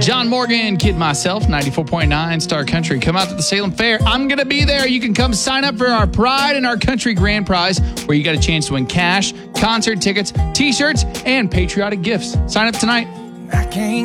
John Morgan, Kid Myself, 94.9 Star Country. Come out to the Salem Fair. I'm going to be there. You can come sign up for our Pride in Our Country Grand Prize, where you got a chance to win cash, concert tickets, T-shirts, and patriotic gifts. Sign up tonight. I can't